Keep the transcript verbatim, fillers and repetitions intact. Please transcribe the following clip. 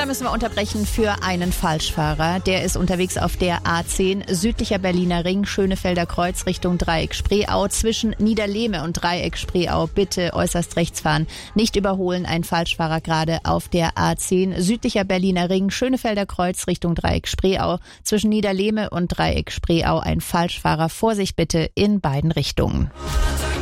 da müssen wir unterbrechen für einen Falschfahrer. Der ist unterwegs auf der A zehn, südlicher Berliner Ring, Schönefelder Kreuz Richtung Dreieck Spreeau. Zwischen Niederlehme und Dreieck Spreeau bitte äußerst rechts fahren. Nicht überholen, ein Falschfahrer gerade auf der A zehn, südlicher Berliner Ring, Schönefelder Kreuz Richtung Dreieck Spreeau. Zwischen Niederlehme und Dreieck Spreeau ein Falschfahrer. Vorsicht bitte in beiden Richtungen.